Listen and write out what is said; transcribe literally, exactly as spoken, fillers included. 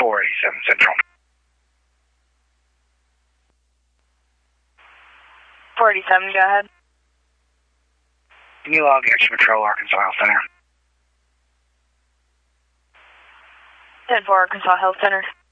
four eighty-seven Central. four eighty-seven, go ahead. Can you log Action Patrol Arkansas Health Center? ten four Arkansas Health Center.